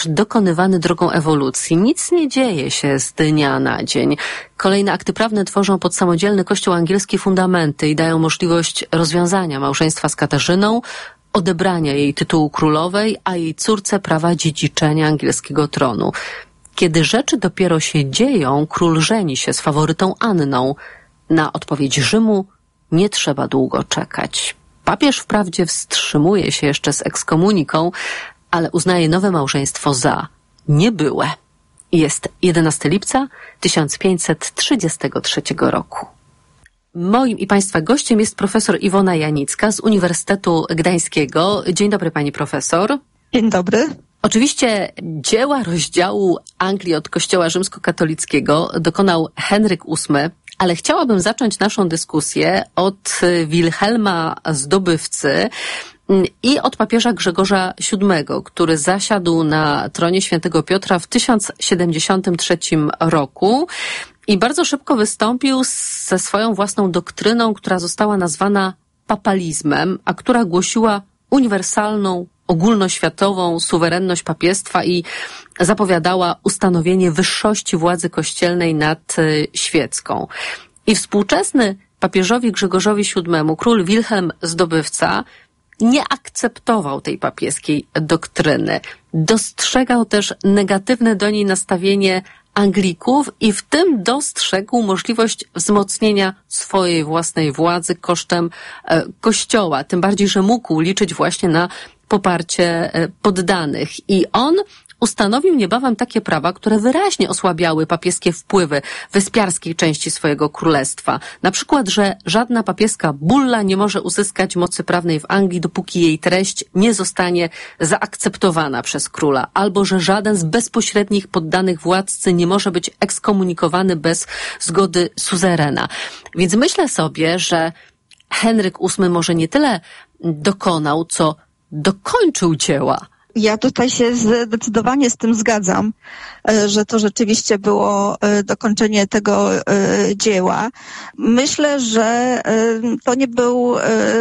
dokonywany drogą ewolucji. Nic nie dzieje się z dnia na dzień. Kolejne akty prawne tworzą pod samodzielny Kościół angielski fundamenty i dają możliwość rozwiązania małżeństwa z Katarzyną, odebrania jej tytułu królowej, a jej córce prawa dziedziczenia angielskiego tronu. Kiedy rzeczy dopiero się dzieją, król żeni się z faworytą Anną. Na odpowiedź Rzymu nie trzeba długo czekać. Papież wprawdzie wstrzymuje się jeszcze z ekskomuniką, ale uznaje nowe małżeństwo za niebyłe. Jest 11 lipca 1533 roku. Moim i Państwa gościem jest profesor Iwona Janicka z Uniwersytetu Gdańskiego. Dzień dobry, pani profesor. Dzień dobry. Oczywiście dzieła rozdziału Anglii od Kościoła rzymskokatolickiego dokonał Henryk VIII, ale chciałabym zacząć naszą dyskusję od Wilhelma Zdobywcy i od papieża Grzegorza VII, który zasiadł na tronie świętego Piotra w 1073 roku i bardzo szybko wystąpił ze swoją własną doktryną, która została nazwana papalizmem, a która głosiła uniwersalną, ogólnoświatową suwerenność papiestwa i zapowiadała ustanowienie wyższości władzy kościelnej nad świecką. I współczesny papieżowi Grzegorzowi VII król Wilhelm Zdobywca nie akceptował tej papieskiej doktryny. Dostrzegał też negatywne do niej nastawienie Anglików i w tym dostrzegł możliwość wzmocnienia swojej własnej władzy kosztem Kościoła. Tym bardziej, że mógł liczyć właśnie na poparcie poddanych. I on ustanowił niebawem takie prawa, które wyraźnie osłabiały papieskie wpływy w wyspiarskiej części swojego królestwa. Na przykład, że żadna papieska bulla nie może uzyskać mocy prawnej w Anglii, dopóki jej treść nie zostanie zaakceptowana przez króla, albo że żaden z bezpośrednich poddanych władcy nie może być ekskomunikowany bez zgody suzerena. Więc myślę sobie, że Henryk VIII może nie tyle dokonał, co dokończył dzieła. Ja tutaj się zdecydowanie z tym zgadzam, że to rzeczywiście było dokończenie tego dzieła. Myślę, że to nie był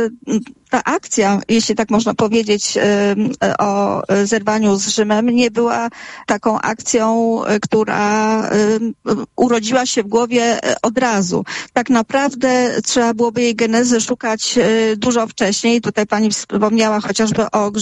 ta akcja, jeśli tak można powiedzieć, o zerwaniu z Rzymem, nie była taką akcją, która urodziła się w głowie od razu. Tak naprawdę trzeba byłoby jej genezy szukać dużo wcześniej. Tutaj pani wspomniała chociażby o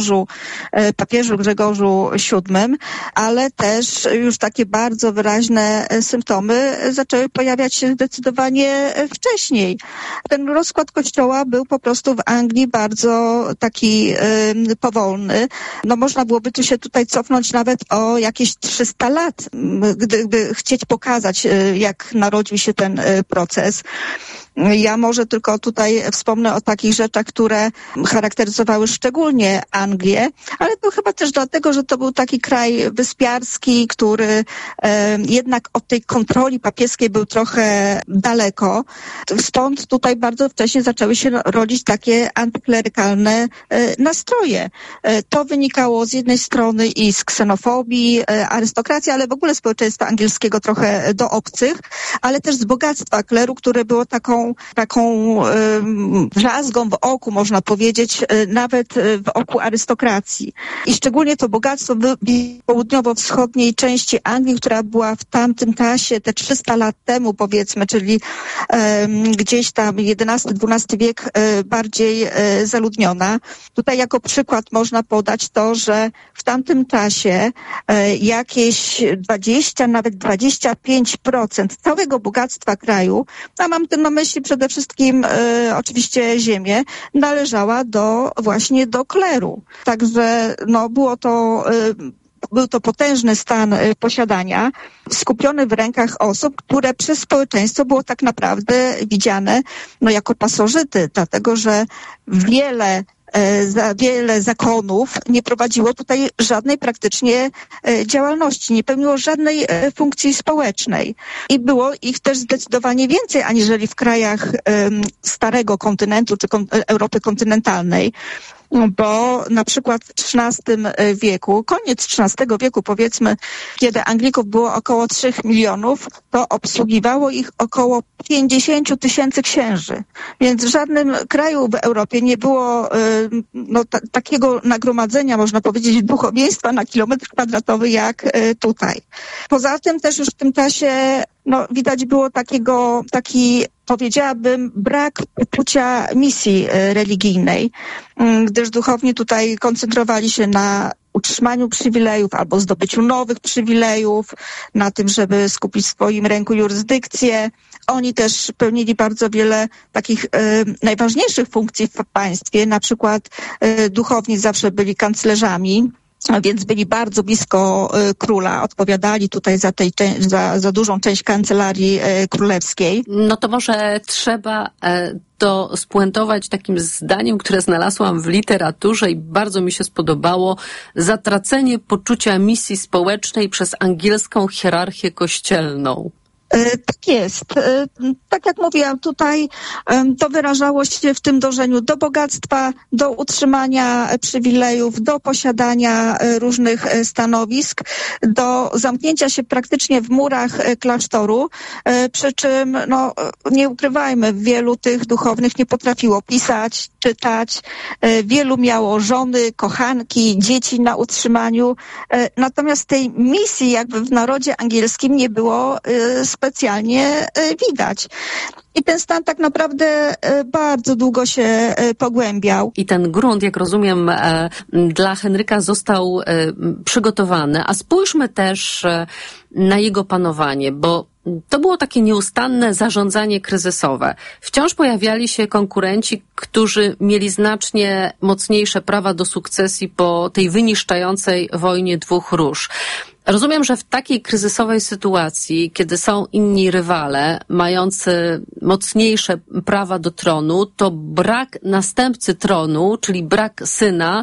papieżu Grzegorzu VII, ale też już takie bardzo wyraźne symptomy zaczęły pojawiać się zdecydowanie wcześniej. Ten rozkład Kościoła był po prostu w Anglii bardzo taki powolny. No można byłoby tu się tutaj cofnąć nawet o jakieś 300 lat, gdyby chcieć pokazać, jak narodził się ten proces. Ja może tylko tutaj wspomnę o takich rzeczach, które charakteryzowały szczególnie Anglię, ale to chyba też dlatego, że to był taki kraj wyspiarski, który jednak od tej kontroli papieskiej był trochę daleko. Stąd tutaj bardzo wcześnie zaczęły się rodzić takie antyklerykalne nastroje. To wynikało z jednej strony i z ksenofobii arystokracji, ale w ogóle społeczeństwa angielskiego trochę do obcych, ale też z bogactwa kleru, które było taką drzazgą w oku, można powiedzieć, nawet w oku arystokracji. I szczególnie to bogactwo w południowo-wschodniej części Anglii, która była w tamtym czasie, te 300 lat temu powiedzmy, czyli gdzieś tam XI-XII wiek bardziej zaludniona. Tutaj jako przykład można podać to, że w tamtym czasie jakieś 20, nawet 25% całego bogactwa kraju, a mam tym na myśli przede wszystkim oczywiście ziemię, należała właśnie do kleru. Także był to potężny stan posiadania, skupiony w rękach osób, które przez społeczeństwo było tak naprawdę widziane jako pasożyty, dlatego że wiele zakonów nie prowadziło tutaj żadnej praktycznie działalności, nie pełniło żadnej funkcji społecznej. I było ich też zdecydowanie więcej, aniżeli w krajach starego kontynentu czy Europy kontynentalnej. bo na przykład w XIII wieku, koniec XIII wieku powiedzmy, kiedy Anglików było około 3 milionów, to obsługiwało ich około 50 000 księży. Więc w żadnym kraju w Europie nie było takiego nagromadzenia, można powiedzieć, duchowieństwa na kilometr kwadratowy jak tutaj. Poza tym też już w tym czasie widać było taki, powiedziałabym, brak poczucia misji religijnej, gdyż duchowni tutaj koncentrowali się na utrzymaniu przywilejów albo zdobyciu nowych przywilejów, na tym, żeby skupić w swoim ręku jurysdykcję. Oni też pełnili bardzo wiele takich najważniejszych funkcji w państwie, na przykład duchowni zawsze byli kanclerzami, więc byli bardzo blisko króla, odpowiadali tutaj za dużą część kancelarii królewskiej. No to może trzeba to spuentować takim zdaniem, które znalazłam w literaturze i bardzo mi się spodobało. Zatracenie poczucia misji społecznej przez angielską hierarchię kościelną. Tak jest. Tak jak mówiłam, tutaj to wyrażało się w tym dążeniu do bogactwa, do utrzymania przywilejów, do posiadania różnych stanowisk, do zamknięcia się praktycznie w murach klasztoru, przy czym, nie ukrywajmy, wielu tych duchownych nie potrafiło pisać, czytać, wielu miało żony, kochanki, dzieci na utrzymaniu, natomiast tej misji jakby w narodzie angielskim nie było specjalnie widać. I ten stan tak naprawdę bardzo długo się pogłębiał. I ten grunt, jak rozumiem, dla Henryka został przygotowany. A spójrzmy też na jego panowanie, bo to było takie nieustanne zarządzanie kryzysowe. Wciąż pojawiali się konkurenci, którzy mieli znacznie mocniejsze prawa do sukcesji po tej wyniszczającej wojnie dwóch róż. Rozumiem, że w takiej kryzysowej sytuacji, kiedy są inni rywale mający mocniejsze prawa do tronu, to brak następcy tronu, czyli brak syna,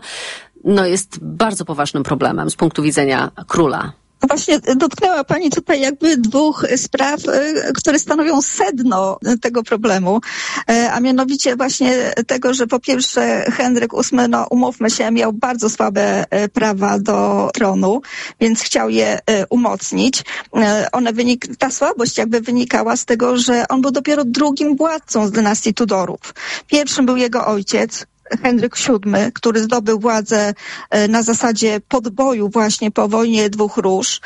jest bardzo poważnym problemem z punktu widzenia króla. Właśnie dotknęła Pani tutaj jakby dwóch spraw, które stanowią sedno tego problemu, a mianowicie właśnie tego, że po pierwsze Henryk VIII, umówmy się, miał bardzo słabe prawa do tronu, więc chciał je umocnić. Ta słabość jakby wynikała z tego, że on był dopiero drugim władcą z dynastii Tudorów. Pierwszym był jego ojciec, Henryk VII, który zdobył władzę na zasadzie podboju właśnie po wojnie dwóch róż,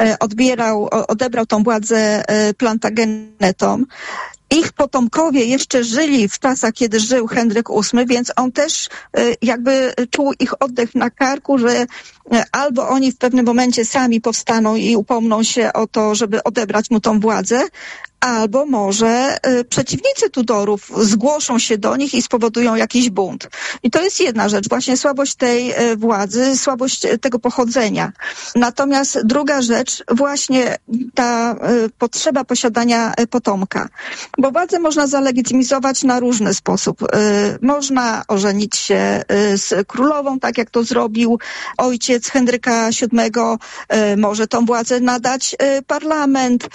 odebrał tą władzę Plantagenetom. Ich potomkowie jeszcze żyli w czasach, kiedy żył Henryk VIII, więc on też jakby czuł ich oddech na karku, że albo oni w pewnym momencie sami powstaną i upomną się o to, żeby odebrać mu tą władzę, albo może przeciwnicy Tudorów zgłoszą się do nich i spowodują jakiś bunt. I to jest jedna rzecz, właśnie słabość tej władzy, słabość tego pochodzenia. Natomiast druga rzecz, właśnie ta potrzeba posiadania potomka. Bo władzę można zalegitymizować na różny sposób. Można ożenić się z królową, tak jak to zrobił ojciec Henryka VII. Może tą władzę nadać parlament.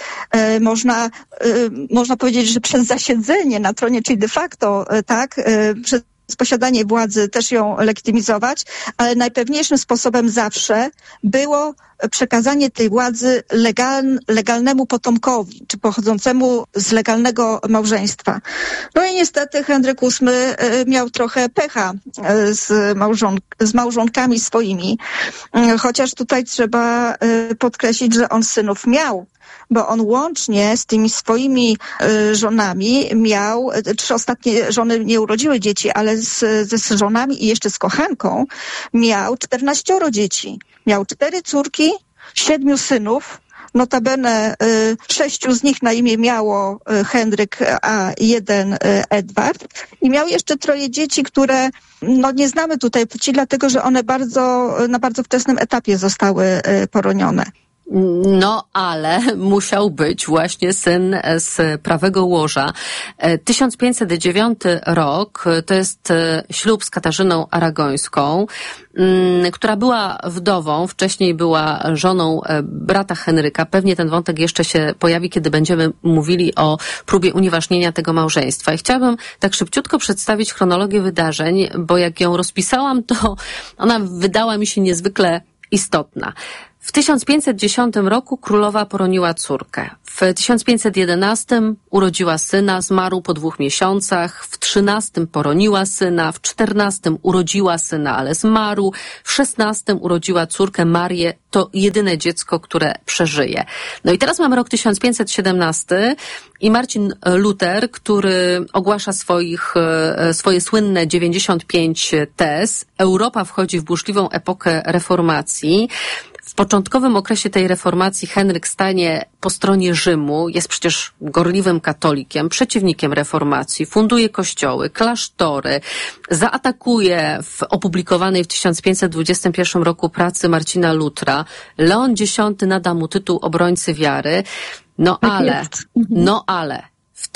Można powiedzieć, że przez zasiedzenie na tronie, czyli de facto, przez posiadanie władzy też ją legitymizować, ale najpewniejszym sposobem zawsze było przekazanie tej władzy legalnemu potomkowi, czy pochodzącemu z legalnego małżeństwa. I niestety Henryk VIII miał trochę pecha z małżonkami swoimi, chociaż tutaj trzeba podkreślić, że on synów miał, bo on łącznie z tymi swoimi żonami miał, 3 ostatnie żony nie urodziły dzieci, ale ze żonami i jeszcze z kochanką miał 14 dzieci. Miał 4 córki, 7 synów, notabene 6 z nich na imię miało Henryk, a 1 Edward. I miał jeszcze 3 dzieci, które nie znamy tutaj płci, dlatego że one na bardzo wczesnym etapie zostały poronione. No, ale musiał być właśnie syn z prawego łoża. 1509 rok to jest ślub z Katarzyną Aragońską, która była wdową, wcześniej była żoną brata Henryka. Pewnie ten wątek jeszcze się pojawi, kiedy będziemy mówili o próbie unieważnienia tego małżeństwa. I chciałabym tak szybciutko przedstawić chronologię wydarzeń, bo jak ją rozpisałam, to ona wydała mi się niezwykle istotna. W 1510 roku królowa poroniła córkę. W 1511 urodziła syna, zmarł po 2 miesiącach. W 13 poroniła syna, w 14 urodziła syna, ale zmarł. W 16 urodziła córkę Marię, to jedyne dziecko, które przeżyje. No i teraz mamy rok 1517 i Marcin Luter, który ogłasza swoje słynne 95 tez. Europa wchodzi w burzliwą epokę reformacji. W początkowym okresie tej reformacji Henryk stanie po stronie Rzymu, jest przecież gorliwym katolikiem, przeciwnikiem reformacji, funduje kościoły, klasztory, zaatakuje w opublikowanej w 1521 roku pracy Marcina Lutra. Leon X nada mu tytuł obrońcy wiary. No ale w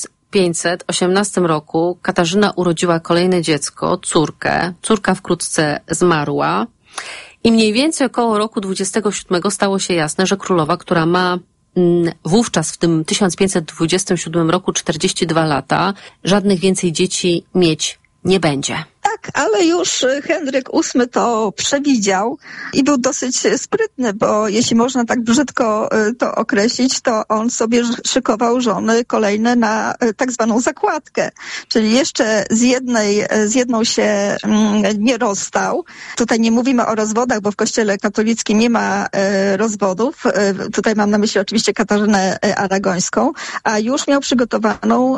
1518 roku Katarzyna urodziła kolejne dziecko, córkę. Córka wkrótce zmarła. I mniej więcej około roku 27 stało się jasne, że królowa, która ma wówczas w tym 1527 roku 42 lata, żadnych więcej dzieci mieć nie będzie. Tak, ale już Henryk VIII to przewidział i był dosyć sprytny, bo jeśli można tak brzydko to określić, to on sobie szykował żony kolejne na tak zwaną zakładkę. Czyli jeszcze z jedną się nie rozstał. Tutaj nie mówimy o rozwodach, bo w Kościele katolickim nie ma rozwodów. Tutaj mam na myśli oczywiście Katarzynę Aragońską, a już miał przygotowaną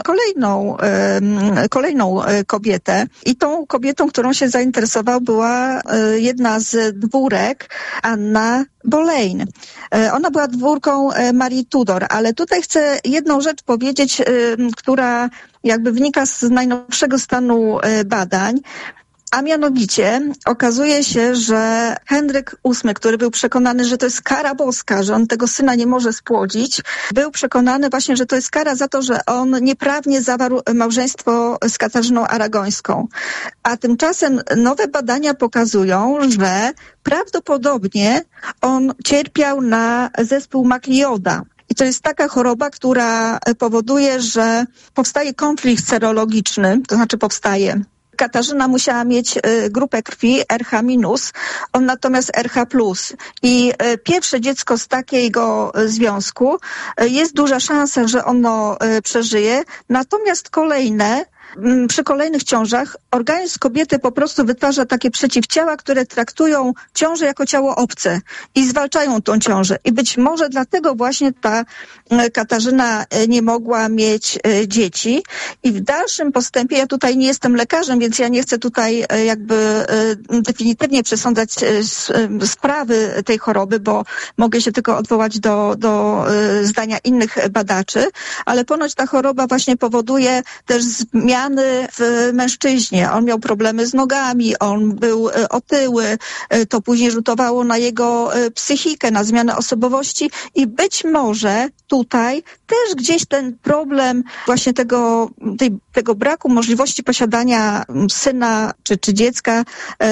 kolejną kobietę i tą kobietą, którą się zainteresował, była jedna z dwórek, Anna Boleyn. Ona była dwórką Marii Tudor, ale tutaj chcę jedną rzecz powiedzieć, która jakby wynika z najnowszego stanu badań. A mianowicie okazuje się, że Henryk VIII, który był przekonany, że to jest kara boska, że on tego syna nie może spłodzić, był przekonany właśnie, że to jest kara za to, że on nieprawnie zawarł małżeństwo z Katarzyną Aragońską. A tymczasem nowe badania pokazują, że prawdopodobnie on cierpiał na zespół Macleoda. I to jest taka choroba, która powoduje, że powstaje konflikt serologiczny, to znaczy Katarzyna musiała mieć grupę krwi RH-, on natomiast RH+. I pierwsze dziecko z takiego związku jest duża szansa, że ono przeżyje, natomiast przy kolejnych ciążach organizm kobiety po prostu wytwarza takie przeciwciała, które traktują ciążę jako ciało obce i zwalczają tą ciążę. I być może dlatego właśnie ta Katarzyna nie mogła mieć dzieci. I w dalszym postępie, ja tutaj nie jestem lekarzem, więc ja nie chcę tutaj jakby definitywnie przesądzać sprawy tej choroby, bo mogę się tylko odwołać do zdania innych badaczy, ale ponoć ta choroba właśnie powoduje też zmiany w mężczyźnie. On miał problemy z nogami, on był otyły, to później rzutowało na jego psychikę, na zmianę osobowości i być może tutaj też gdzieś ten problem właśnie tego braku możliwości posiadania syna czy dziecka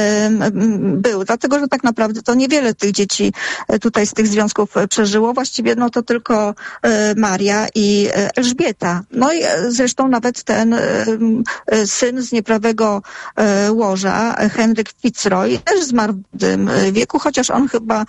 był. Dlatego, że tak naprawdę to niewiele tych dzieci tutaj z tych związków przeżyło. Właściwie no to tylko Maria i Elżbieta. No i zresztą nawet ten syn z nieprawego łoża, Henryk Fitzroy, też zmarł w tym wieku, chociaż on chyba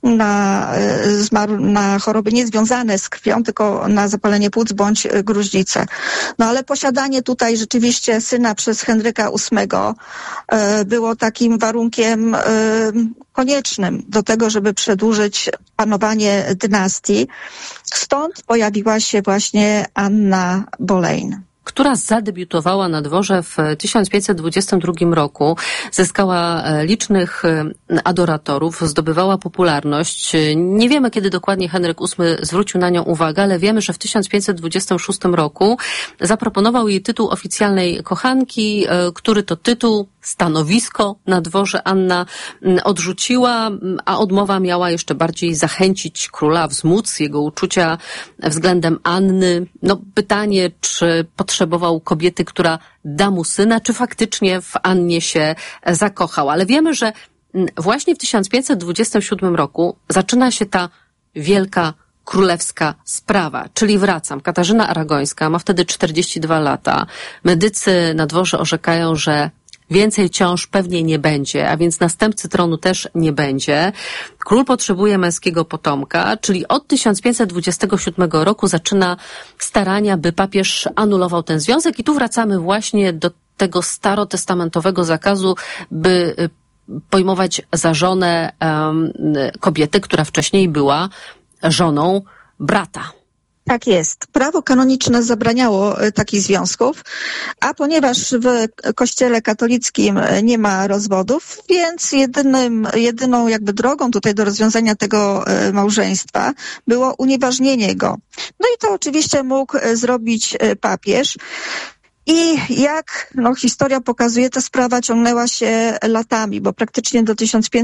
zmarł na choroby niezwiązane z krwią, tylko na zapalenie płuc bądź gruźlicę. No ale posiadanie tutaj rzeczywiście syna przez Henryka VIII było takim warunkiem koniecznym do tego, żeby przedłużyć panowanie dynastii. Stąd pojawiła się właśnie Anna Boleyn. która zadebiutowała na dworze w 1522 roku, zyskała licznych adoratorów, zdobywała popularność. Nie wiemy, kiedy dokładnie Henryk VIII zwrócił na nią uwagę, ale wiemy, że w 1526 roku zaproponował jej tytuł oficjalnej kochanki, który to tytuł, stanowisko na dworze Anna odrzuciła, a odmowa miała jeszcze bardziej zachęcić króla, wzmóc jego uczucia względem Anny. No, pytanie, czy potrzebował kobiety, która da mu syna, czy faktycznie w Annie się zakochał. Ale wiemy, że właśnie w 1527 roku zaczyna się ta wielka królewska sprawa, czyli wracam. Katarzyna Aragońska ma wtedy 42 lata. Medycy na dworze orzekają, że więcej ciąż pewnie nie będzie, a więc następcy tronu też nie będzie. Król potrzebuje męskiego potomka, czyli od 1527 roku zaczyna starania, by papież anulował ten związek i tu wracamy właśnie do tego starotestamentowego zakazu, by pojmować za żonę kobietę, która wcześniej była żoną brata. Tak jest. Prawo kanoniczne zabraniało takich związków, a ponieważ w Kościele katolickim nie ma rozwodów, więc jedyną jakby drogą tutaj do rozwiązania tego małżeństwa było unieważnienie go. No i to oczywiście mógł zrobić papież. I jak historia pokazuje, ta sprawa ciągnęła się latami, bo praktycznie do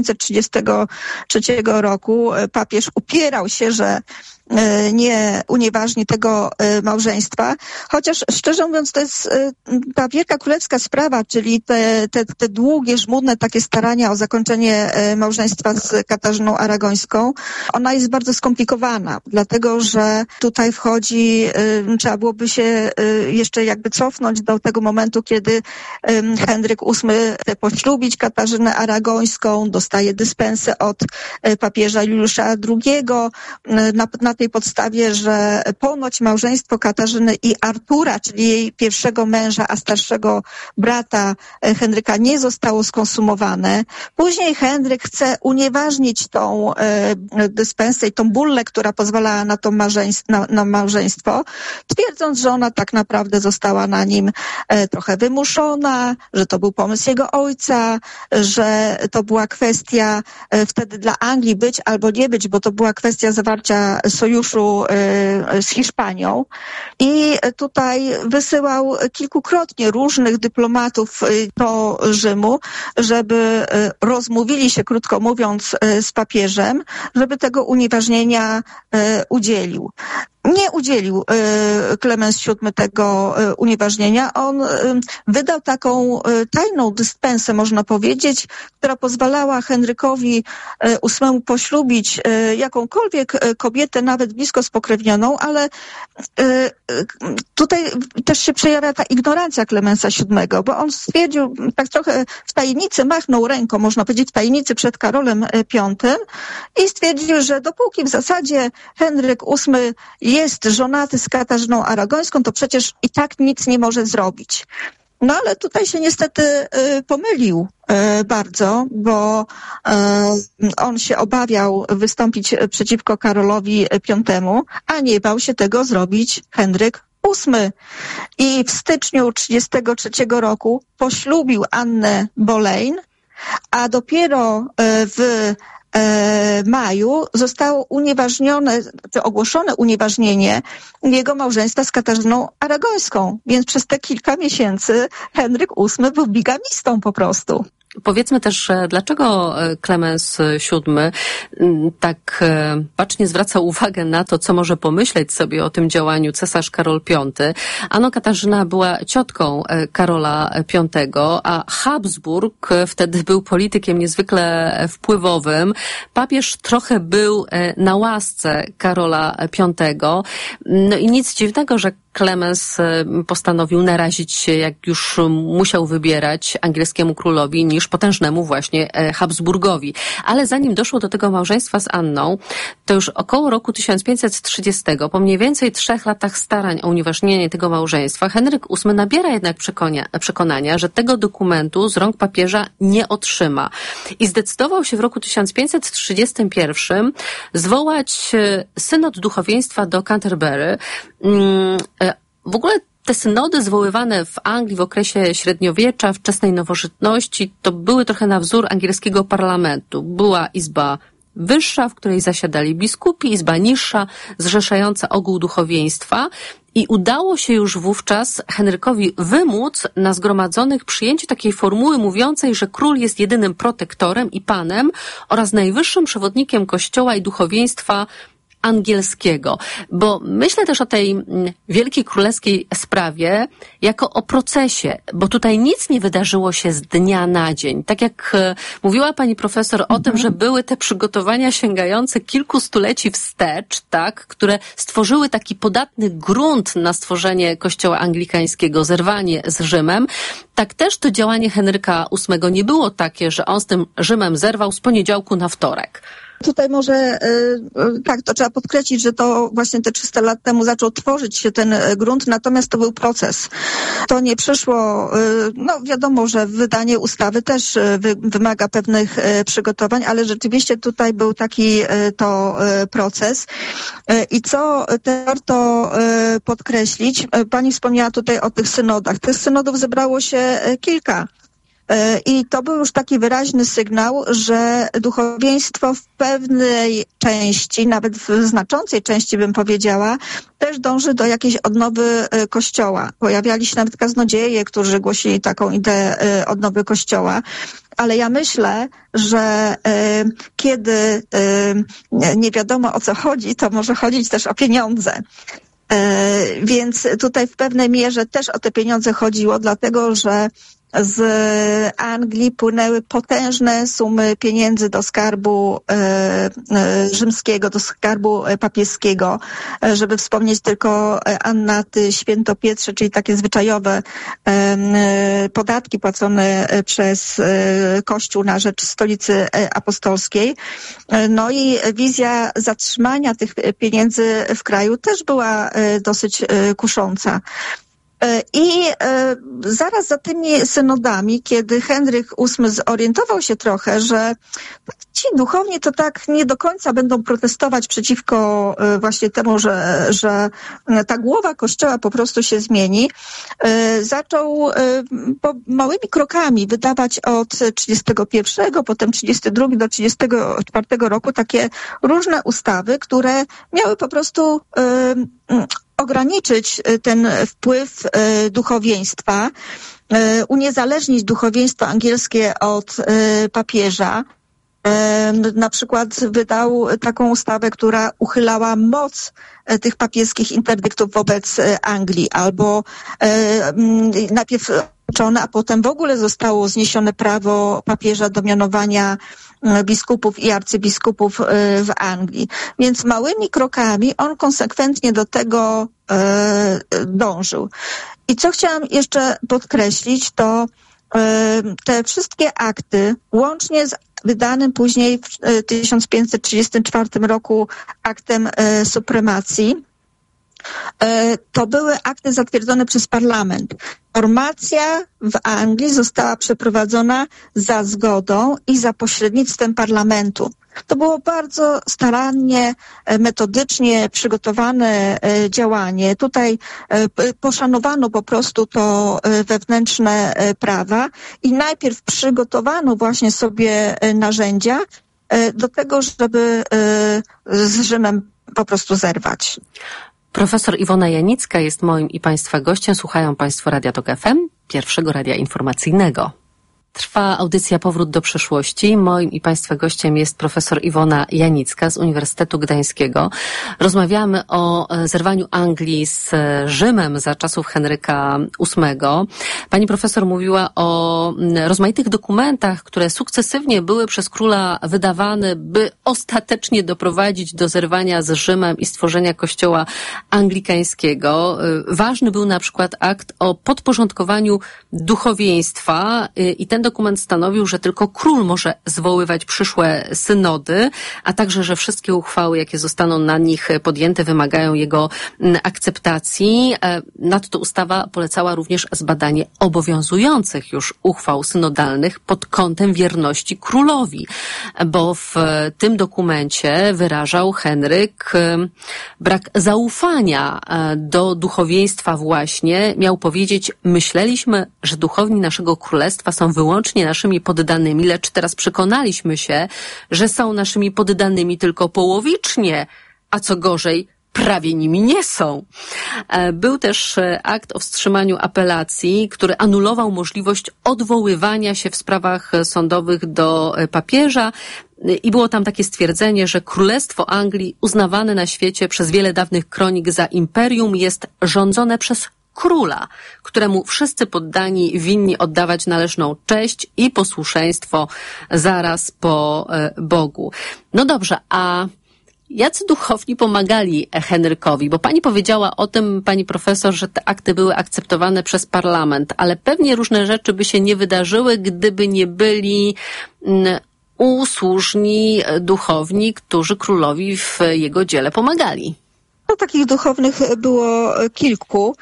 1533 roku papież upierał się, że nie unieważni tego małżeństwa, chociaż szczerze mówiąc to jest ta wielka królewska sprawa, czyli te długie, żmudne takie starania o zakończenie małżeństwa z Katarzyną Aragońską, ona jest bardzo skomplikowana, dlatego że tutaj wchodzi, trzeba byłoby się jeszcze jakby cofnąć do tego momentu, kiedy Henryk VIII chce poślubić Katarzynę Aragońską, dostaje dyspensę od papieża Juliusza II na tej podstawie, że ponoć małżeństwo Katarzyny i Artura, czyli jej pierwszego męża, a starszego brata Henryka, nie zostało skonsumowane. Później Henryk chce unieważnić tą dyspensę i tą bullę, która pozwalała na to małżeństwo, twierdząc, że ona tak naprawdę została na nim trochę wymuszona, że to był pomysł jego ojca, że to była kwestia wtedy dla Anglii być albo nie być, bo to była kwestia zawarcia sojuszu z Hiszpanią i tutaj wysyłał kilkukrotnie różnych dyplomatów do Rzymu, żeby rozmówili się, krótko mówiąc, z papieżem, żeby tego unieważnienia udzielił. Nie udzielił Klemens VII tego unieważnienia. On wydał taką tajną dyspensę, można powiedzieć, która pozwalała Henrykowi VIII poślubić jakąkolwiek kobietę, nawet blisko spokrewnioną, ale tutaj też się przejawia ta ignorancja Klemensa VII, bo on stwierdził, tak trochę w tajemnicy machnął ręką, można powiedzieć w tajemnicy przed Karolem V i stwierdził, że dopóki w zasadzie Henryk VIII jest żonaty z Katarzyną Aragońską, to przecież i tak nic nie może zrobić. No ale tutaj się niestety pomylił bardzo, bo on się obawiał wystąpić przeciwko Karolowi V, a nie bał się tego zrobić Henryk VIII. I w styczniu 1933 roku poślubił Annę Boleyn, a dopiero w maju zostało unieważnione, czy ogłoszone unieważnienie jego małżeństwa z Katarzyną Aragońską. Więc przez te kilka miesięcy Henryk VIII był bigamistą po prostu. Powiedzmy też, dlaczego Klemens VII tak bacznie zwraca uwagę na to, co może pomyśleć sobie o tym działaniu cesarz Karol V. Ano Katarzyna była ciotką Karola V, a Habsburg wtedy był politykiem niezwykle wpływowym. Papież trochę był na łasce Karola V. No i nic dziwnego, że Klemens postanowił narazić się, jak już musiał wybierać, angielskiemu królowi niż potężnemu właśnie Habsburgowi. Ale zanim doszło do tego małżeństwa z Anną, to już około roku 1530, po mniej więcej 3 latach starań o unieważnienie tego małżeństwa, Henryk VIII nabiera jednak przekonania, że tego dokumentu z rąk papieża nie otrzyma. I zdecydował się w roku 1531 zwołać synod duchowieństwa do Canterbury. W ogóle te synody zwoływane w Anglii w okresie średniowiecza, wczesnej nowożytności, to były trochę na wzór angielskiego parlamentu. Była izba wyższa, w której zasiadali biskupi, izba niższa, zrzeszająca ogół duchowieństwa. I udało się już wówczas Henrykowi wymóc na zgromadzonych przyjęcie takiej formuły mówiącej, że król jest jedynym protektorem i panem oraz najwyższym przewodnikiem kościoła i duchowieństwa angielskiego. Bo myślę też o tej wielkiej królewskiej sprawie jako o procesie, bo tutaj nic nie wydarzyło się z dnia na dzień. Tak jak mówiła pani profesor o tym, że były te przygotowania sięgające kilku stuleci wstecz, tak, które stworzyły taki podatny grunt na stworzenie kościoła anglikańskiego, zerwanie z Rzymem, tak też to działanie Henryka VIII nie było takie, że on z tym Rzymem zerwał z poniedziałku na wtorek. Tutaj może, tak, to trzeba podkreślić, że to właśnie te 300 lat temu zaczął tworzyć się ten grunt, natomiast to był proces. To nie przyszło, no wiadomo, że wydanie ustawy też wymaga pewnych przygotowań, ale rzeczywiście tutaj był taki to proces. I co warto podkreślić, pani wspomniała tutaj o tych synodach. Tych synodów zebrało się kilka. I to był już taki wyraźny sygnał, że duchowieństwo w pewnej części, nawet w znaczącej części bym powiedziała, też dąży do jakiejś odnowy Kościoła. Pojawiali się nawet kaznodzieje, którzy głosili taką ideę odnowy Kościoła. Ale ja myślę, że kiedy nie wiadomo o co chodzi, to może chodzić też o pieniądze. Więc tutaj w pewnej mierze też o te pieniądze chodziło, dlatego że z Anglii płynęły potężne sumy pieniędzy do skarbu rzymskiego, do skarbu papieskiego, żeby wspomnieć tylko annaty świętopietrze, czyli takie zwyczajowe podatki płacone przez Kościół na rzecz Stolicy Apostolskiej. No i wizja zatrzymania tych pieniędzy w kraju też była dosyć kusząca. I zaraz za tymi synodami, kiedy Henryk VIII zorientował się trochę, że ci duchowni to tak nie do końca będą protestować przeciwko właśnie temu, że ta głowa Kościoła po prostu się zmieni, zaczął małymi krokami wydawać od 31, potem 32 do 34 roku takie różne ustawy, które miały po prostu ograniczyć ten wpływ duchowieństwa, uniezależnić duchowieństwo angielskie od papieża. Na przykład wydał taką ustawę, która uchylała moc tych papieskich interdyktów wobec Anglii, albo najpierw a potem w ogóle zostało zniesione prawo papieża do mianowania biskupów i arcybiskupów w Anglii. Więc małymi krokami on konsekwentnie do tego dążył. I co chciałam jeszcze podkreślić, to te wszystkie akty, łącznie z wydanym później w 1534 roku aktem supremacji, to były akty zatwierdzone przez parlament. Formacja w Anglii została przeprowadzona za zgodą i za pośrednictwem parlamentu. To było bardzo starannie, metodycznie przygotowane działanie. Tutaj poszanowano po prostu to wewnętrzne prawa i najpierw przygotowano właśnie sobie narzędzia do tego, żeby z Rzymem po prostu zerwać. Profesor Iwona Janicka jest moim i Państwa gościem. Słuchają Państwo Radia Tok FM, pierwszego radia informacyjnego. Trwa audycja Powrót do przeszłości. Moim i Państwa gościem jest profesor Iwona Janicka z Uniwersytetu Gdańskiego. Rozmawiamy o zerwaniu Anglii z Rzymem za czasów Henryka VIII. Pani profesor mówiła o rozmaitych dokumentach, które sukcesywnie były przez króla wydawane, by ostatecznie doprowadzić do zerwania z Rzymem i stworzenia kościoła anglikańskiego. Ważny był na przykład akt o podporządkowaniu duchowieństwa i ten ten dokument stanowił, że tylko król może zwoływać przyszłe synody, a także, że wszystkie uchwały, jakie zostaną na nich podjęte, wymagają jego akceptacji. Nadto ustawa polecała również zbadanie obowiązujących już uchwał synodalnych pod kątem wierności królowi, bo w tym dokumencie wyrażał Henryk brak zaufania do duchowieństwa właśnie. Miał powiedzieć: myśleliśmy, że duchowni naszego królestwa są wyłącznie naszymi poddanymi, lecz teraz przekonaliśmy się, że są naszymi poddanymi tylko połowicznie, a co gorzej, prawie nimi nie są. Był też akt o wstrzymaniu apelacji, który anulował możliwość odwoływania się w sprawach sądowych do papieża i było tam takie stwierdzenie, że Królestwo Anglii, uznawane na świecie przez wiele dawnych kronik za imperium, jest rządzone przez króla, któremu wszyscy poddani winni oddawać należną cześć i posłuszeństwo zaraz po Bogu. No dobrze, a jacy duchowni pomagali Henrykowi? Bo pani powiedziała o tym, pani profesor, że te akty były akceptowane przez parlament, ale pewnie różne rzeczy by się nie wydarzyły, gdyby nie byli usłużni duchowni, którzy królowi w jego dziele pomagali. No, takich duchownych było kilku,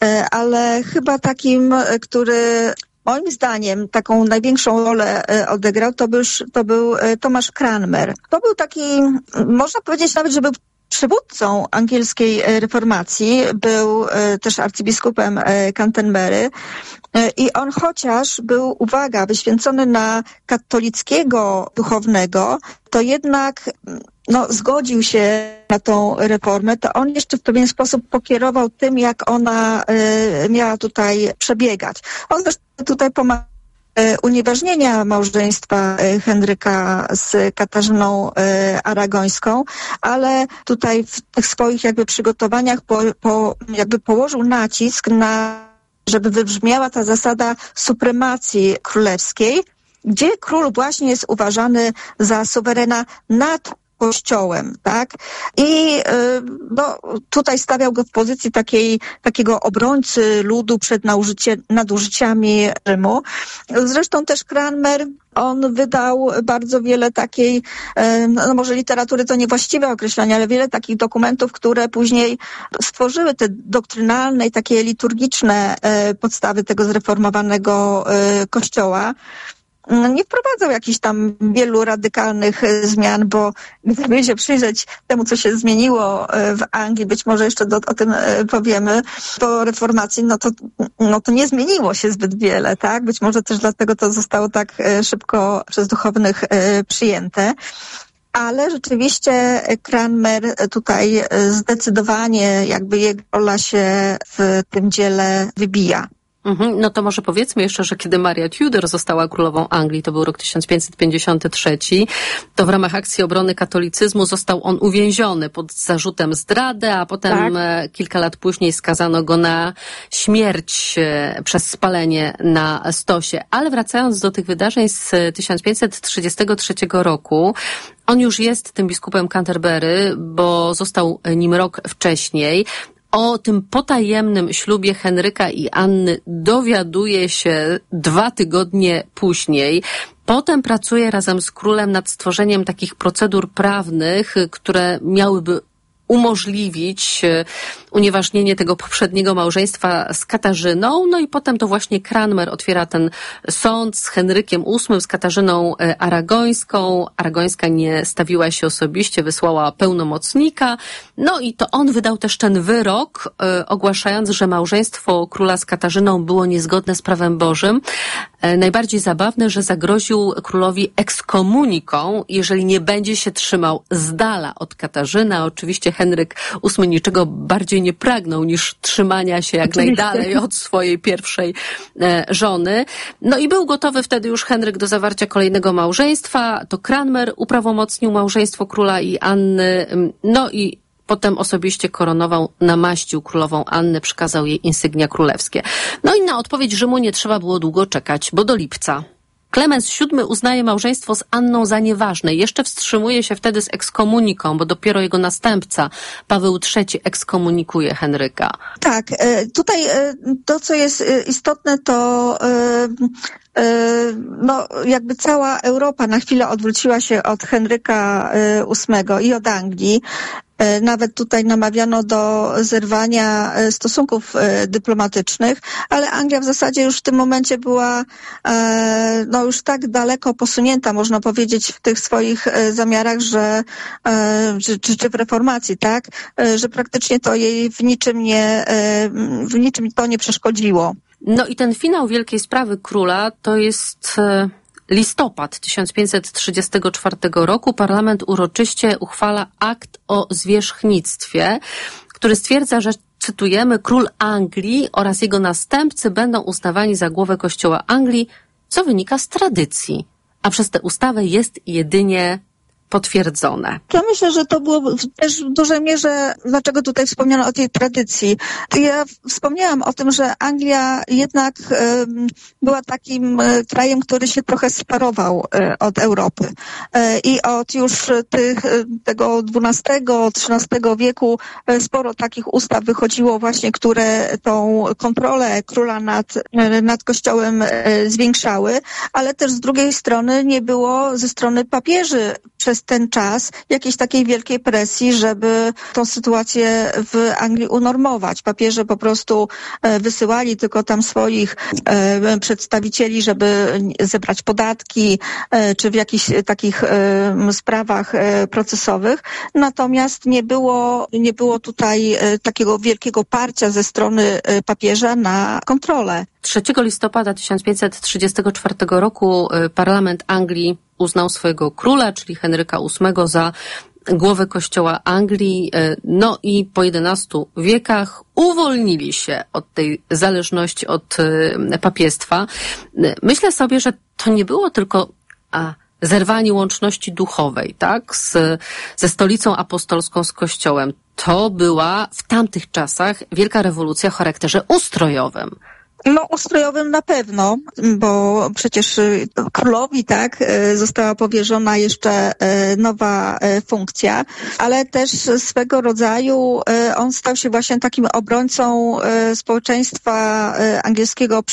ale chyba takim, który moim zdaniem taką największą rolę odegrał, to był Tomasz Cranmer. To był taki, można powiedzieć nawet, że był przywódcą angielskiej reformacji, był też arcybiskupem Canterbury i on chociaż był, uwaga, wyświęcony na katolickiego duchownego, to jednak zgodził się na tą reformę, to on jeszcze w pewien sposób pokierował tym, jak ona miała tutaj przebiegać. On też tutaj pomagał unieważnienia małżeństwa Henryka z Katarzyną Aragońską, ale tutaj w tych swoich jakby przygotowaniach jakby położył nacisk na, żeby wybrzmiała ta zasada supremacji królewskiej, gdzie król właśnie jest uważany za suwerena nad Kościołem, tak? I tutaj stawiał go w pozycji takiego obrońcy ludu przed nadużyciami Rzymu. Zresztą też Cranmer, on wydał bardzo wiele takiej, może literatury to niewłaściwe określenie, ale wiele takich dokumentów, które później stworzyły te doktrynalne i takie liturgiczne podstawy tego zreformowanego Kościoła. Nie wprowadzał jakichś tam wielu radykalnych zmian, bo gdyby się przyjrzeć temu, co się zmieniło w Anglii, być może jeszcze o tym powiemy, po reformacji, to nie zmieniło się zbyt wiele, tak? Być może też dlatego to zostało tak szybko przez duchownych przyjęte. Ale rzeczywiście Cranmer tutaj zdecydowanie jakby jego rola się w tym dziele wybija. No to może powiedzmy jeszcze, że kiedy Maria Tudor została królową Anglii, to był rok 1553, to w ramach akcji obrony katolicyzmu został on uwięziony pod zarzutem zdrady, a potem kilka lat później skazano go na śmierć przez spalenie na stosie. Ale wracając do tych wydarzeń z 1533 roku, on już jest tym biskupem Canterbury, bo został nim rok wcześniej. O tym potajemnym ślubie Henryka i Anny dowiaduje się 2 tygodnie później. Potem pracuje razem z królem nad stworzeniem takich procedur prawnych, które miałyby umożliwić unieważnienie tego poprzedniego małżeństwa z Katarzyną. No i potem to właśnie Cranmer otwiera ten sąd z Henrykiem VIII, z Katarzyną Aragońską. Aragońska nie stawiła się osobiście, wysłała pełnomocnika. No i to on wydał też ten wyrok, ogłaszając, że małżeństwo króla z Katarzyną było niezgodne z prawem Bożym. Najbardziej zabawne, że zagroził królowi ekskomuniką, jeżeli nie będzie się trzymał z dala od Katarzyny. A oczywiście Henryk VIII niczego bardziej nie pragnął niż trzymania się jak najdalej od swojej pierwszej żony. No i był gotowy wtedy już Henryk do zawarcia kolejnego małżeństwa. To Cranmer uprawomocnił małżeństwo króla i Anny. No i potem osobiście koronował, namaścił królową Annę, przekazał jej insygnia królewskie. No i na odpowiedź Rzymu nie trzeba było długo czekać, bo do lipca Klemens VII uznaje małżeństwo z Anną za nieważne. Jeszcze wstrzymuje się wtedy z ekskomuniką, bo dopiero jego następca, Paweł III, ekskomunikuje Henryka. Tak, tutaj to, co jest istotne, to jakby cała Europa na chwilę odwróciła się od Henryka VIII i od Anglii. Nawet tutaj namawiano do zerwania stosunków dyplomatycznych, ale Anglia w zasadzie już w tym momencie była już tak daleko posunięta, można powiedzieć, w tych swoich zamiarach, czy w reformacji, tak, że praktycznie to jej w niczym to nie przeszkodziło. No i ten finał wielkiej sprawy króla to jest listopad 1534 roku. Parlament uroczyście uchwala akt o zwierzchnictwie, który stwierdza, że, cytujemy, król Anglii oraz jego następcy będą uznawani za głowę Kościoła Anglii, co wynika z tradycji, a przez tę ustawę jest jedynie potwierdzone. Ja myślę, że to było też w dużej mierze, dlaczego tutaj wspomniano o tej tradycji. Ja wspomniałam o tym, że Anglia jednak była takim krajem, który się trochę sparował od Europy. I od już tego XII-XIII wieku sporo takich ustaw wychodziło właśnie, które tą kontrolę króla nad Kościołem zwiększały, ale też z drugiej strony nie było ze strony papieży przez ten czas jakiejś takiej wielkiej presji, żeby tą sytuację w Anglii unormować. Papieże po prostu wysyłali tylko tam swoich przedstawicieli, żeby zebrać podatki, czy w jakichś takich sprawach procesowych. Natomiast nie było tutaj takiego wielkiego parcia ze strony papieża na kontrolę. 3 listopada 1534 roku parlament Anglii uznał swojego króla, czyli Henryka VIII, za głowę Kościoła Anglii. No i po 11 wiekach uwolnili się od tej zależności od papiestwa. Myślę sobie, że to nie było tylko zerwanie łączności duchowej, tak, ze stolicą apostolską, z Kościołem. To była w tamtych czasach wielka rewolucja o charakterze ustrojowym. Ustrojowym na pewno, bo przecież królowi, tak, została powierzona jeszcze nowa funkcja, ale też swego rodzaju on stał się właśnie takim obrońcą społeczeństwa angielskiego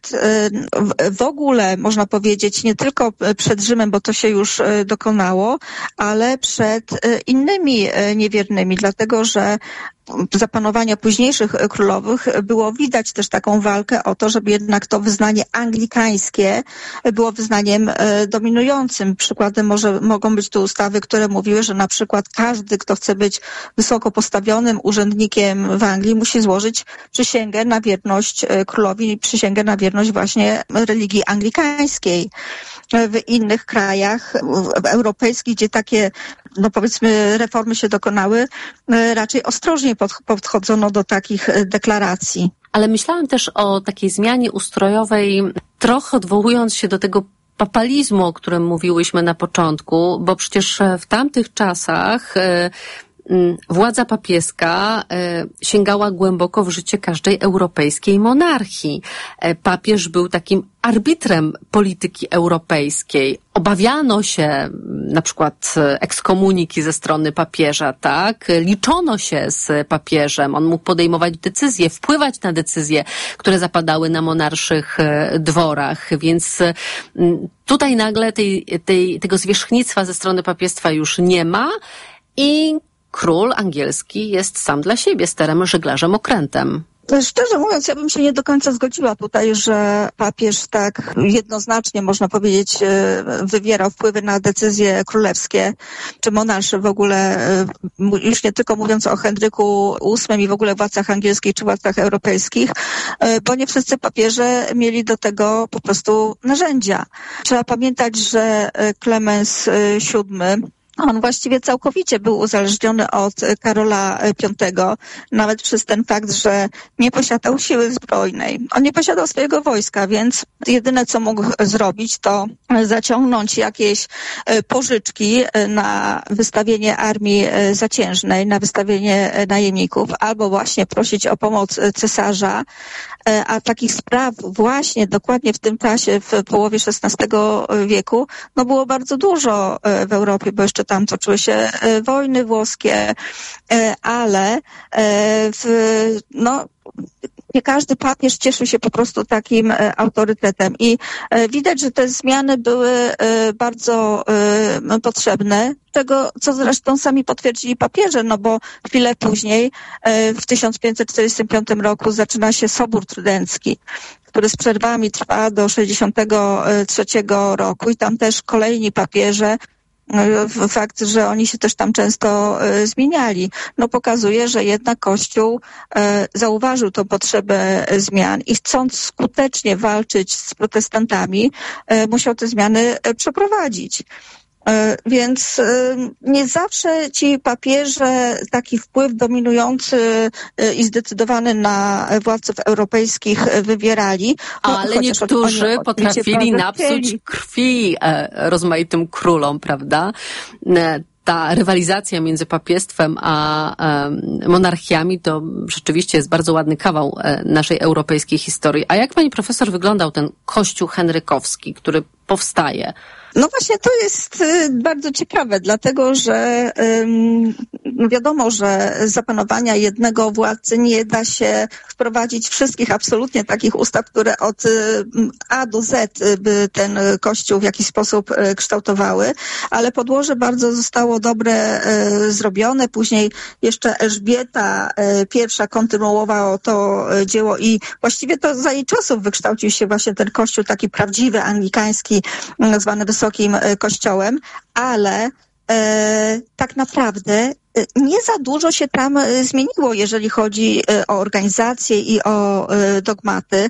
w ogóle, można powiedzieć, nie tylko przed Rzymem, bo to się już dokonało, ale przed innymi niewiernymi, dlatego że za panowania późniejszych królowych było widać też taką walkę o to, żeby jednak to wyznanie anglikańskie było wyznaniem dominującym. Przykładem mogą być tu ustawy, które mówiły, że na przykład każdy, kto chce być wysoko postawionym urzędnikiem w Anglii, musi złożyć przysięgę na wierność królowi, przysięgę na wierność właśnie religii anglikańskiej. W innych krajach europejskich, gdzie takie, powiedzmy, reformy się dokonały, raczej ostrożnie podchodzono do takich deklaracji. Ale myślałam też o takiej zmianie ustrojowej, trochę odwołując się do tego papalizmu, o którym mówiłyśmy na początku, bo przecież w tamtych czasach władza papieska sięgała głęboko w życie każdej europejskiej monarchii. Papież był takim arbitrem polityki europejskiej. Obawiano się na przykład ekskomuniki ze strony papieża, tak? Liczono się z papieżem. On mógł podejmować decyzje, wpływać na decyzje, które zapadały na monarszych dworach, więc tutaj nagle tego zwierzchnictwa ze strony papiestwa już nie ma i król angielski jest sam dla siebie sterem, żeglarzem, okrętem. Szczerze mówiąc, ja bym się nie do końca zgodziła tutaj, że papież tak jednoznacznie, można powiedzieć, wywierał wpływy na decyzje królewskie, czy monarszy w ogóle, już nie tylko mówiąc o Henryku VIII i w ogóle władcach angielskich czy władcach europejskich, bo nie wszyscy papieże mieli do tego po prostu narzędzia. Trzeba pamiętać, że Klemens VII On właściwie całkowicie był uzależniony od Karola V, nawet przez ten fakt, że nie posiadał siły zbrojnej. On nie posiadał swojego wojska, więc jedyne, co mógł zrobić, to zaciągnąć jakieś pożyczki na wystawienie armii zaciężnej, na wystawienie najemników, albo właśnie prosić o pomoc cesarza, a takich spraw właśnie dokładnie w tym czasie, w połowie XVI wieku, no było bardzo dużo w Europie, bo jeszcze tam toczyły się wojny włoskie, ale nie każdy papież cieszył się po prostu takim autorytetem i widać, że te zmiany były bardzo potrzebne, co zresztą sami potwierdzili papieże, no bo chwilę później, w 1545 roku zaczyna się Sobór Trydencki, który z przerwami trwa do 63 roku i tam też kolejni papieże, fakt, że oni się też tam często zmieniali, no pokazuje, że jednak Kościół zauważył tą potrzebę zmian i chcąc skutecznie walczyć z protestantami, musiał te zmiany przeprowadzić. Więc nie zawsze ci papieże taki wpływ dominujący i zdecydowany na władców europejskich wywierali. Ale niektórzy potrafili napsuć krwi rozmaitym królom, prawda? Ta rywalizacja między papiestwem a monarchiami to rzeczywiście jest bardzo ładny kawał naszej europejskiej historii. A jak pani profesor wyglądał ten Kościół henrykowski, który powstaje? No właśnie to jest bardzo ciekawe, dlatego że wiadomo, że z zapanowania jednego władcy nie da się wprowadzić wszystkich absolutnie takich ustaw, które od A do Z by ten Kościół w jakiś sposób kształtowały, ale podłoże bardzo zostało dobre zrobione. Później jeszcze Elżbieta I kontynuowała to dzieło i właściwie to za jej czasów wykształcił się właśnie ten Kościół taki prawdziwy, anglikański, zwany Wysokim Kościołem, ale tak naprawdę nie za dużo się tam zmieniło, jeżeli chodzi o organizację i o dogmaty,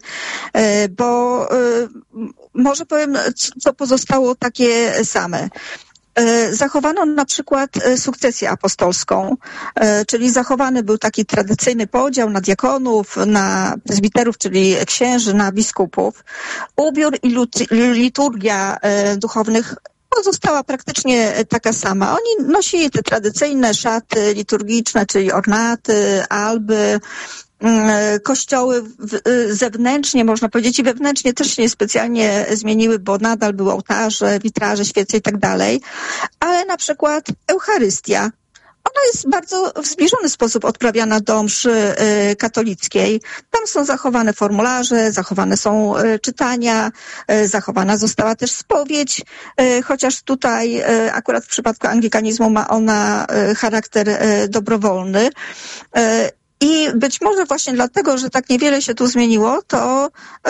bo może powiem, co pozostało takie same. Zachowano na przykład sukcesję apostolską, czyli zachowany był taki tradycyjny podział na diakonów, na prezbiterów, czyli księży, na biskupów. Ubiór i liturgia duchownych pozostała praktycznie taka sama. Oni nosili te tradycyjne szaty liturgiczne, czyli ornaty, alby, kościoły zewnętrznie, można powiedzieć, i wewnętrznie też się niespecjalnie zmieniły, bo nadal były ołtarze, witraże, świece i tak dalej. Ale na przykład Eucharystia, ona jest bardzo w zbliżony sposób odprawiana do mszy katolickiej. Tam są zachowane formularze, zachowane są czytania, zachowana została też spowiedź, chociaż tutaj akurat w przypadku anglikanizmu ma ona charakter dobrowolny. I być może właśnie dlatego, że tak niewiele się tu zmieniło, to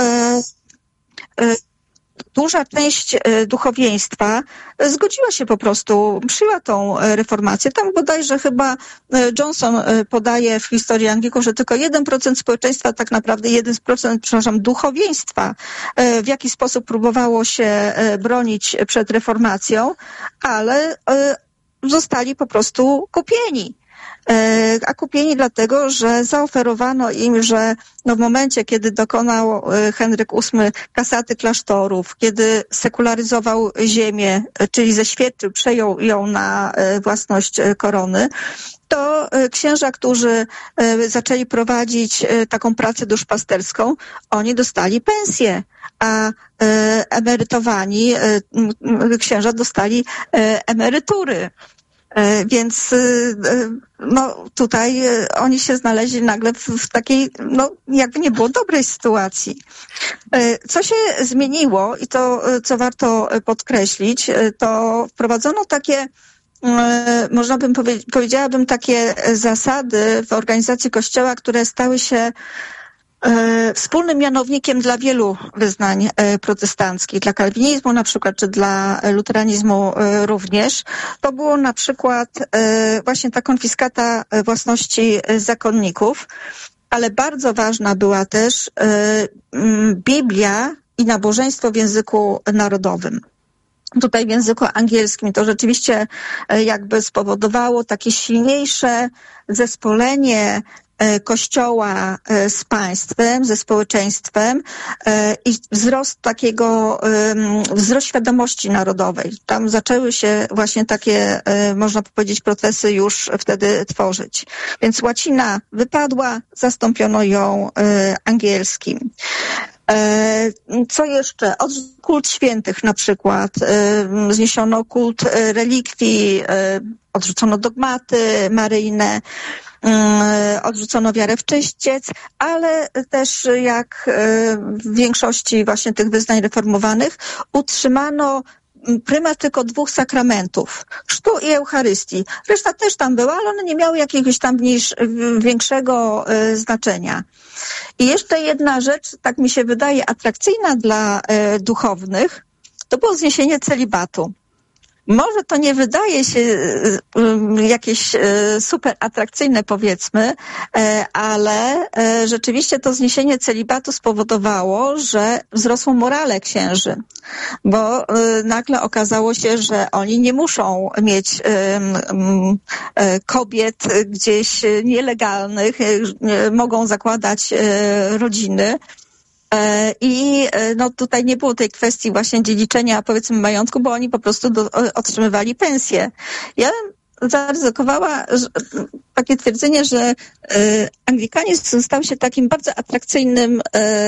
duża część duchowieństwa zgodziła się po prostu, przyjęła tą reformację. Tam bodajże chyba Johnson podaje w historii Anglików, że tylko 1% społeczeństwa, tak naprawdę 1%, duchowieństwa w jakiś sposób próbowało się bronić przed reformacją, ale zostali po prostu kupieni. A kupieni dlatego, że zaoferowano im, że w momencie, kiedy dokonał Henryk VIII kasaty klasztorów, kiedy sekularyzował ziemię, czyli zeświadczył, przejął ją na własność korony, to księża, którzy zaczęli prowadzić taką pracę duszpasterską, oni dostali pensję, a emerytowani księża dostali emerytury. Więc tutaj oni się znaleźli nagle w takiej, jakby nie było dobrej sytuacji. Co się zmieniło i to, co warto podkreślić, to wprowadzono takie, powiedziałabym, takie zasady w organizacji Kościoła, które stały się wspólnym mianownikiem dla wielu wyznań protestanckich, dla kalwinizmu na przykład, czy dla luteranizmu również. To było na przykład właśnie ta konfiskata własności zakonników, ale bardzo ważna była też Biblia i nabożeństwo w języku narodowym. tutaj w języku angielskim, to rzeczywiście jakby spowodowało takie silniejsze zespolenie Kościoła z państwem, ze społeczeństwem i wzrost świadomości narodowej. Tam zaczęły się właśnie takie, można powiedzieć, procesy już wtedy tworzyć. Więc łacina wypadła, zastąpiono ją angielskim. Co jeszcze? Kult świętych na przykład. Zniesiono kult relikwii, odrzucono dogmaty maryjne, odrzucono wiarę w czyściec, ale też jak w większości właśnie tych wyznań reformowanych utrzymano prymat tylko 2 sakramentów, chrztu i Eucharystii. Reszta też tam była, ale one nie miały jakiegoś tam większego znaczenia. I jeszcze jedna rzecz, tak mi się wydaje, atrakcyjna dla duchownych, to było zniesienie celibatu. Może to nie wydaje się jakieś super atrakcyjne, powiedzmy, ale rzeczywiście to zniesienie celibatu spowodowało, że wzrosło morale księży, bo nagle okazało się, że oni nie muszą mieć kobiet gdzieś nielegalnych, mogą zakładać rodziny. I no tutaj nie było tej kwestii właśnie dziedziczenia, powiedzmy, majątku, bo oni po prostu otrzymywali pensję. Ja zaryzykowała takie twierdzenie, że anglikanizm stał się takim bardzo atrakcyjnym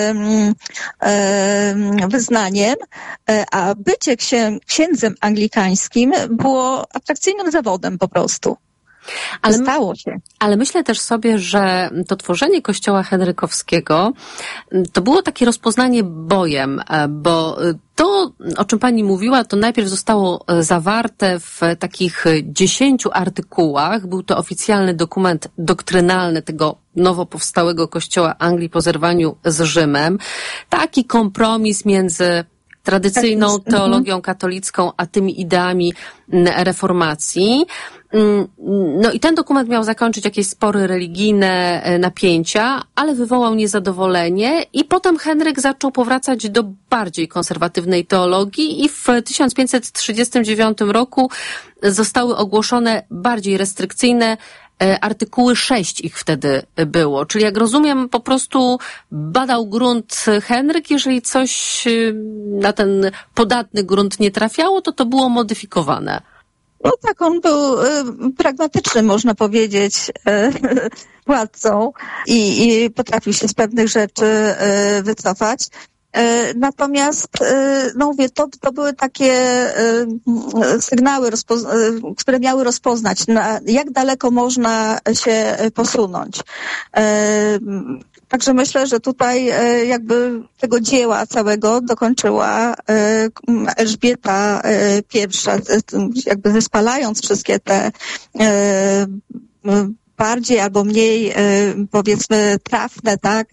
wyznaniem, a bycie księdzem anglikańskim było atrakcyjnym zawodem po prostu. Ale stało się. Ale myślę też sobie, że to tworzenie kościoła henrykowskiego to było takie rozpoznanie bojem, bo to, o czym pani mówiła, to najpierw zostało zawarte w takich 10 artykułach. Był to oficjalny dokument doktrynalny tego nowo powstałego kościoła Anglii po zerwaniu z Rzymem. Taki kompromis między tradycyjną teologią katolicką, a tymi ideami reformacji. No i ten dokument miał zakończyć jakieś spory religijne, napięcia, ale wywołał niezadowolenie i potem Henryk zaczął powracać do bardziej konserwatywnej teologii i w 1539 roku zostały ogłoszone bardziej restrykcyjne artykuły, 6 ich wtedy było. Czyli jak rozumiem, po prostu badał grunt Henryk, jeżeli coś na ten podatny grunt nie trafiało, to było modyfikowane. No tak, on był pragmatyczny, można powiedzieć, władcą i potrafił się z pewnych rzeczy wycofać. Natomiast, no mówię, to były takie sygnały, które miały rozpoznać, jak daleko można się posunąć. Także myślę, że tutaj jakby tego dzieła całego dokończyła Elżbieta I, jakby zespalając wszystkie te bardziej albo mniej, powiedzmy, trafne, tak,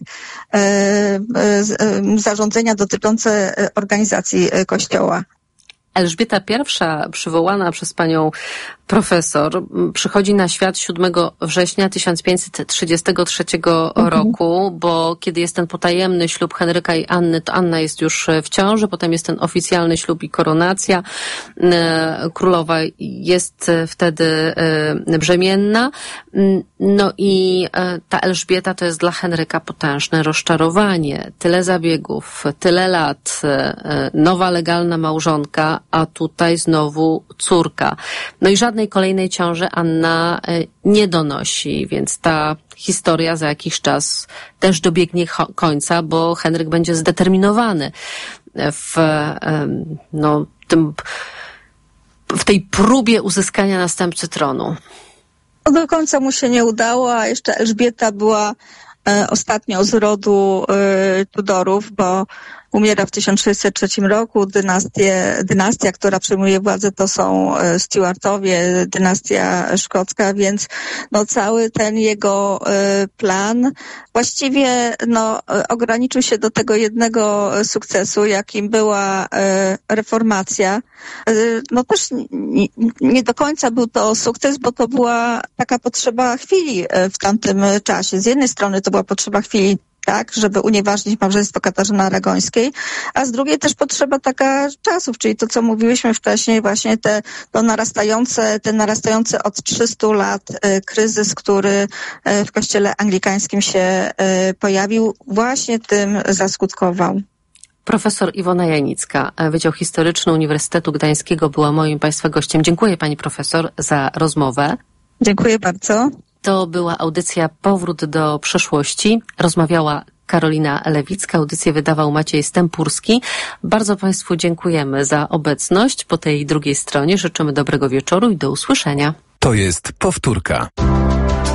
zarządzenia dotyczące organizacji Kościoła. Elżbieta I, przywołana przez panią profesor, przychodzi na świat 7 września 1533 roku, bo kiedy jest ten potajemny ślub Henryka i Anny, to Anna jest już w ciąży, potem jest ten oficjalny ślub i koronacja. Królowa jest wtedy brzemienna. No i ta Elżbieta to jest dla Henryka potężne rozczarowanie. Tyle zabiegów, tyle lat, nowa legalna małżonka, a tutaj znowu córka. No i żadnej kolejnej ciąży Anna nie donosi, więc ta historia za jakiś czas też dobiegnie końca, bo Henryk będzie zdeterminowany w tej próbie uzyskania następcy tronu. Do końca mu się nie udało, a jeszcze Elżbieta była ostatnią z rodu Tudorów, bo umiera w 1603 roku. Dynastia, która przejmuje władzę, to są Stuartowie, dynastia szkocka, więc no cały ten jego plan właściwie ograniczył się do tego jednego sukcesu, jakim była reformacja. No też nie do końca był to sukces, bo to była taka potrzeba chwili w tamtym czasie. Z jednej strony to była potrzeba chwili tak, żeby unieważnić małżeństwo Katarzyny Aragońskiej, a z drugiej też potrzeba taka czasów, czyli to, co mówiłyśmy wcześniej, właśnie ten narastający od 300 lat kryzys, który w kościele anglikańskim się pojawił, właśnie tym zaskutkował. Profesor Iwona Janicka, Wydział Historyczny Uniwersytetu Gdańskiego, była moim Państwa gościem. Dziękuję Pani Profesor za rozmowę. Dziękuję bardzo. To była audycja Powrót do przeszłości. Rozmawiała Karolina Lewicka, audycję wydawał Maciej Stępurski. Bardzo Państwu dziękujemy za obecność po tej drugiej stronie. Życzymy dobrego wieczoru i do usłyszenia. To jest powtórka.